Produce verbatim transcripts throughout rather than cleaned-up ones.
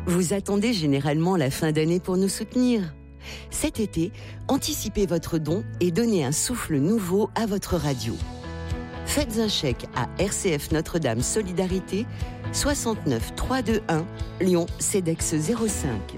Vous attendez généralement la fin d'année pour nous soutenir. Cet été, anticipez votre don et donnez un souffle nouveau à votre radio. Faites un chèque à R C F Notre-Dame Solidarité, soixante-neuf trois cent vingt-et-un, Lyon, CEDEX zéro cinq.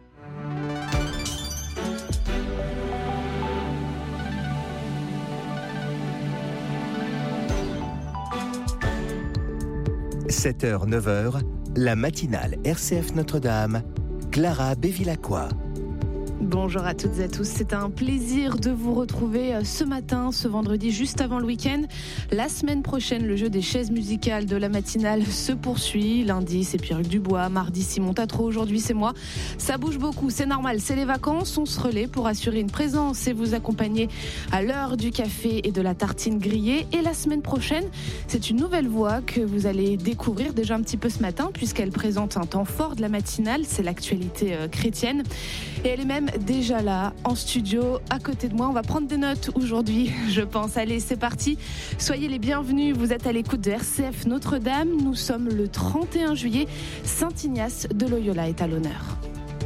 sept heures neuf heures, la matinale R C F Notre-Dame, Clara Bévilacqua. Bonjour à toutes et à tous, c'est un plaisir de vous retrouver ce matin, ce vendredi, juste avant le week-end. La semaine prochaine, le jeu des chaises musicales de la matinale se poursuit. Lundi, c'est Pierre-Luc Dubois, mardi, Simon Tatro, aujourd'hui, c'est moi. Ça bouge beaucoup, c'est normal, c'est les vacances, on se relaie pour assurer une présence et vous accompagner à l'heure du café et de la tartine grillée. Et la semaine prochaine, c'est une nouvelle voix que vous allez découvrir déjà un petit peu ce matin, puisqu'elle présente un temps fort de la matinale, c'est l'actualité chrétienne. Et elle est même déjà là, en studio, à côté de moi. On va prendre des notes aujourd'hui, je pense. Allez, c'est parti. Soyez les bienvenus. Vous êtes à l'écoute de R C F Notre-Dame. Nous sommes le trente et un juillet. Saint Ignace de Loyola est à l'honneur.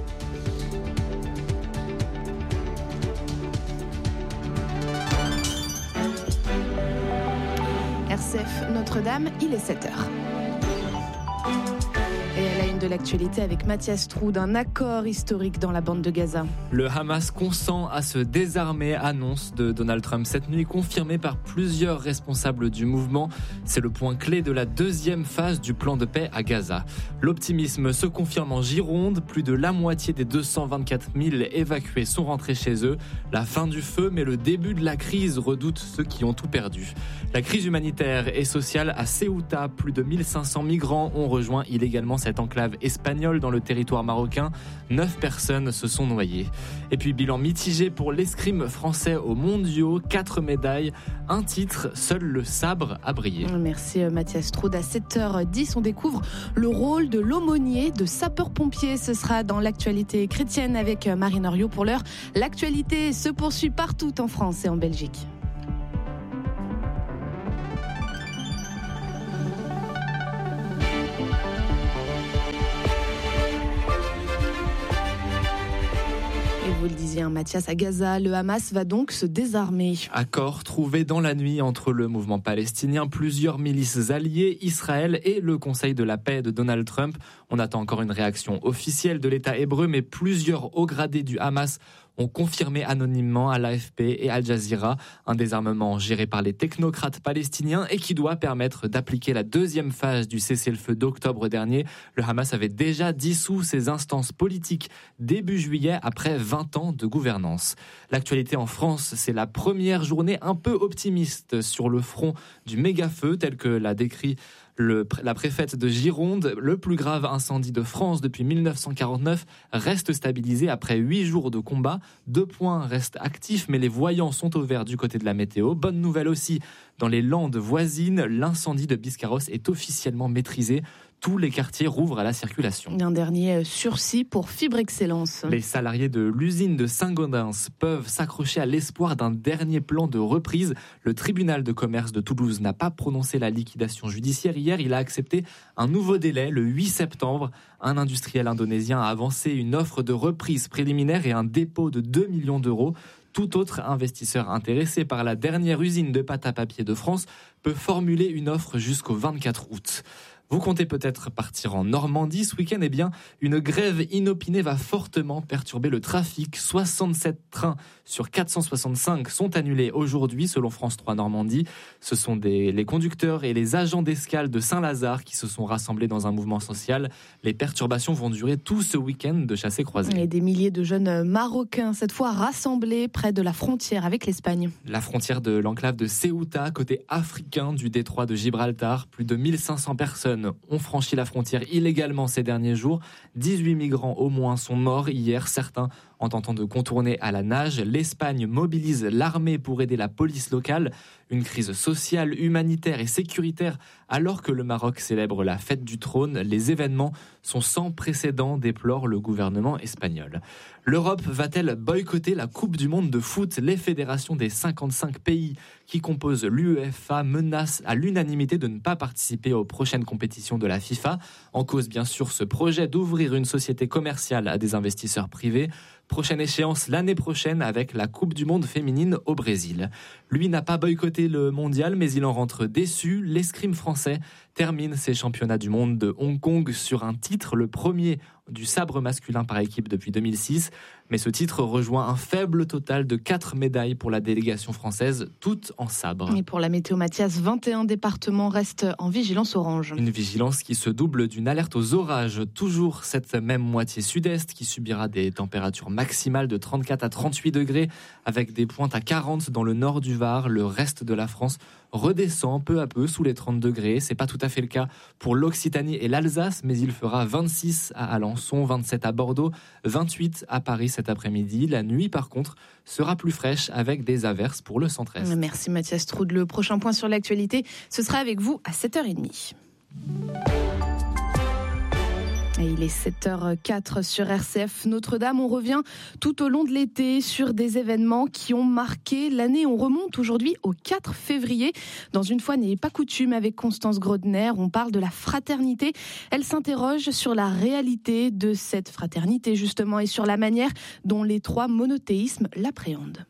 R C F Notre-Dame, il est sept heures. Et à la une de l'actualité avec Mathias Troud, un accord historique dans la bande de Gaza. Le Hamas consent à se désarmer, annonce de Donald Trump cette nuit, confirmée par plusieurs responsables du mouvement. C'est le point clé de la deuxième phase du plan de paix à Gaza. L'optimisme se confirme en Gironde. Plus de la moitié des deux cent vingt-quatre mille évacués sont rentrés chez eux. La fin du feu, mais le début de la crise, redoutent ceux qui ont tout perdu. La crise humanitaire et sociale à Ceuta. Plus de mille cinq cents migrants ont rejoint illégalement cette enclave espagnole dans le territoire marocain. Neuf personnes se sont noyées. Et puis bilan mitigé pour l'escrime français aux mondiaux. Quatre médailles, un titre, seul le sabre a brillé. Merci Mathias Troud. À sept heures dix, on découvre le rôle de l'aumônier de sapeur-pompier. Ce sera dans l'actualité chrétienne avec Marine Henriot. Pour l'heure, l'actualité se poursuit partout en France et en Belgique. Vous le disiez, Mathias, à Gaza, le Hamas va donc se désarmer. Accord trouvé dans la nuit entre le mouvement palestinien, plusieurs milices alliées, Israël et le Conseil de la paix de Donald Trump. On attend encore une réaction officielle de l'État hébreu, mais plusieurs hauts gradés du Hamas ont confirmé anonymement à l'A F P et Al Jazeera un désarmement géré par les technocrates palestiniens et qui doit permettre d'appliquer la deuxième phase du cessez-le-feu d'octobre dernier. Le Hamas avait déjà dissous ses instances politiques début juillet après vingt ans de gouvernance. L'actualité en France, c'est la première journée un peu optimiste sur le front du méga-feu tel que l'a décrit Le, la préfète de Gironde. Le plus grave incendie de France depuis dix-neuf cent quarante-neuf reste stabilisé après huit jours de combat. Deux points restent actifs, mais les voyants sont au vert du côté de la météo. Bonne nouvelle aussi, dans les Landes voisines, l'incendie de Biscarrosse est officiellement maîtrisé. Tous les quartiers rouvrent à la circulation. Un dernier sursis pour Fibre Excellence. Les salariés de l'usine de Saint-Gaudens peuvent s'accrocher à l'espoir d'un dernier plan de reprise. Le tribunal de commerce de Toulouse n'a pas prononcé la liquidation judiciaire hier. Il a accepté un nouveau délai, le huit septembre. Un industriel indonésien a avancé une offre de reprise préliminaire et un dépôt de deux millions d'euros. Tout autre investisseur intéressé par la dernière usine de pâte à papier de France peut formuler une offre jusqu'au vingt-quatre août. Vous comptez peut-être partir en Normandie ce week-end. Eh bien, une grève inopinée va fortement perturber le trafic. soixante-sept trains sur quatre cent soixante-cinq sont annulés aujourd'hui, selon France trois Normandie. Ce sont des, les conducteurs et les agents d'escale de Saint-Lazare qui se sont rassemblés dans un mouvement social. Les perturbations vont durer tout ce week-end de chassés-croisés. Et des milliers de jeunes Marocains, cette fois rassemblés près de la frontière avec l'Espagne. La frontière de l'enclave de Ceuta, côté africain du détroit de Gibraltar. Plus de mille cinq cents personnes ont franchi la frontière illégalement ces derniers jours. dix-huit migrants au moins sont morts hier, certains en tentant de contourner à la nage. L'Espagne mobilise l'armée pour aider la police locale. Une crise sociale, humanitaire et sécuritaire. Alors que le Maroc célèbre la fête du trône, les événements sont sans précédent, déplore le gouvernement espagnol. L'Europe va-t-elle boycotter la Coupe du monde de foot ? Les fédérations des cinquante-cinq pays qui composent l'UEFA menacent à l'unanimité de ne pas participer aux prochaines compétitions de la FIFA. En cause, bien sûr, ce projet d'ouvrir une société commerciale à des investisseurs privés. Prochaine échéance l'année prochaine avec la Coupe du monde féminine au Brésil. Lui n'a pas boycotté le mondial, mais il en rentre déçu. L'escrime français termine ses championnats du monde de Hong Kong sur un titre, le premier du sabre masculin par équipe depuis deux mille six. Mais ce titre rejoint un faible total de quatre médailles pour la délégation française, toutes en sabre. Et pour la météo, Mathias, vingt et un départements restent en vigilance orange. Une vigilance qui se double d'une alerte aux orages. Toujours cette même moitié sud-est qui subira des températures maximales de trente-quatre à trente-huit degrés, avec des pointes à quarante dans le nord du Var. Le reste de la France redescend peu à peu sous les trente degrés. C'est pas tout à fait le cas pour l'Occitanie et l'Alsace, mais il fera vingt-six à Alençon, vingt-sept à Bordeaux, vingt-huit à Paris cet après-midi. La nuit, par contre, sera plus fraîche avec des averses pour le centre-est. Merci Mathias Troud. Le prochain point sur l'actualité, ce sera avec vous à sept heures trente. Et il est sept heures quatre sur R C F Notre-Dame. On revient tout au long de l'été sur des événements qui ont marqué l'année. On remonte aujourd'hui au quatre février. Dans Une fois n'est pas coutume avec Constance Grodner, on parle de la fraternité. Elle s'interroge sur la réalité de cette fraternité justement et sur la manière dont les trois monothéismes l'appréhendent.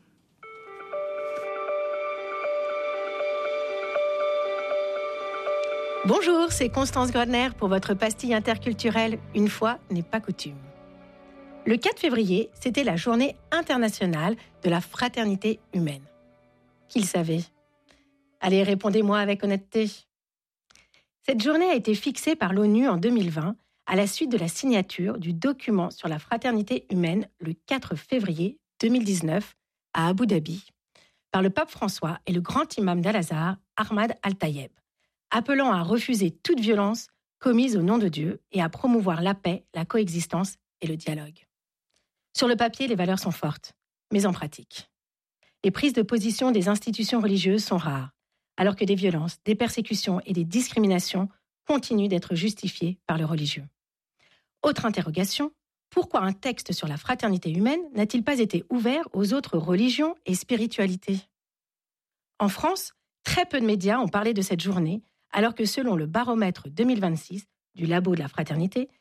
Bonjour, c'est Constance Grodner pour votre pastille interculturelle Une fois n'est pas coutume. Le quatre février, c'était la journée internationale de la fraternité humaine. Qui le savait ? Allez, répondez-moi avec honnêteté. Cette journée a été fixée par l'ONU en deux mille vingt à la suite de la signature du document sur la fraternité humaine le quatre février deux mille dix-neuf à Abu Dhabi par le pape François et le grand imam d'Al-Azhar, Ahmad Al-Tayeb, appelant à refuser toute violence commise au nom de Dieu et à promouvoir la paix, la coexistence et le dialogue. Sur le papier, les valeurs sont fortes, mais en pratique. Les prises de position des institutions religieuses sont rares, alors que des violences, des persécutions et des discriminations continuent d'être justifiées par le religieux. Autre interrogation, pourquoi un texte sur la fraternité humaine n'a-t-il pas été ouvert aux autres religions et spiritualités ? En France, très peu de médias ont parlé de cette journée, alors que selon le baromètre deux mille vingt-six du Labo de la Fraternité,